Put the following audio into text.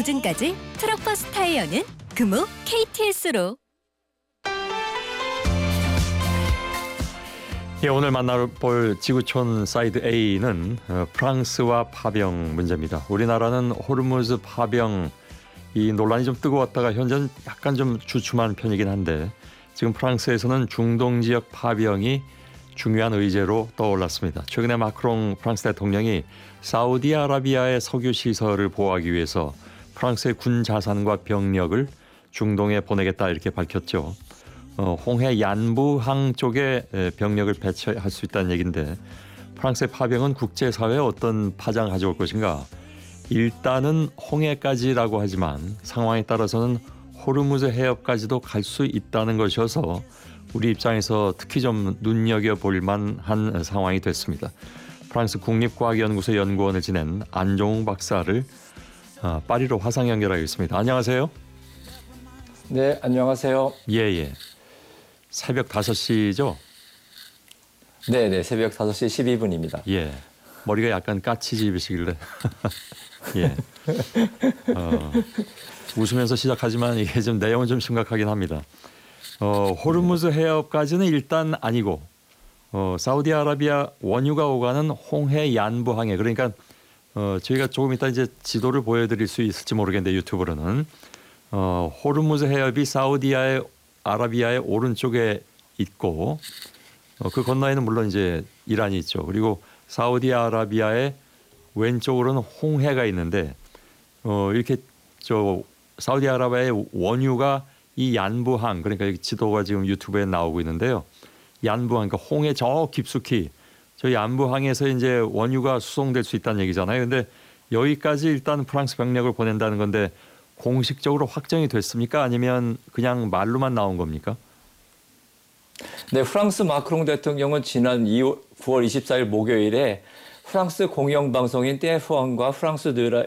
보증까지 트럭버스 타이어는 금호 KTS로. 예, 오늘 만나볼 지구촌 사이드 A는 프랑스와 파병 문제입니다. 우리나라는 호르무즈 파병 이 논란이 좀 뜨거웠다가 현재는 약간 좀 주춤한 편이긴 한데 지금 프랑스에서는 중동 지역 파병이 중요한 의제로 떠올랐습니다. 최근에 마크롱 프랑스 대통령이 사우디아라비아의 석유 시설을 보호하기 위해서 프랑스의 군 자산과 병력을 중동에 보내겠다 이렇게 밝혔죠. 홍해 얀부항 쪽에 병력을 배치할 수 있다는 얘기인데 프랑스의 파병은 국제사회에 어떤 파장을 가져올 것인가. 일단은 홍해까지라고 하지만 상황에 따라서는 호르무즈 해협까지도 갈 수 있다는 것이어서 우리 입장에서 특히 좀 눈여겨볼 만한 상황이 됐습니다. 프랑스 국립과학연구소 연구원을 지낸 안종웅 박사를 파리로 화상 연결하겠습니다. 안녕하세요. 네, 안녕하세요. 예. 새벽 5시죠? 네, 새벽 5시 12분입니다. 예. 머리가 약간 까치집이시길래. 예. 웃으면서 시작하지만 이게 좀 내용은 좀 심각하긴 합니다. 호르무즈 해협까지는 일단 아니고 사우디아라비아 원유가 오가는 홍해 얀부항에 그러니까 저희가 조금 이따 이제 지도를 보여드릴 수 있을지 모르겠는데 유튜브로는 호르무즈 해협이 사우디아라비아의 오른쪽에 있고 그 건너에는 물론 이제 이란이 있죠. 그리고 사우디아라비아의 왼쪽으로는 홍해가 있는데 이렇게 사우디아라비아의 원유가 이 얀부항 그러니까 여기 지도가 지금 유튜브에 나오고 있는데요. 얀부항 그러니까 홍해 저 깊숙이 저 얀부항에서 이제 원유가 수송될 수 있다는 얘기잖아요. 근데 여기까지 일단 프랑스 병력을 보낸다는 건데 공식적으로 확정이 됐습니까? 아니면 그냥 말로만 나온 겁니까? 네, 프랑스 마크롱 대통령은 지난 9월 24일 목요일에 프랑스 공영방송인 TF1과 프랑스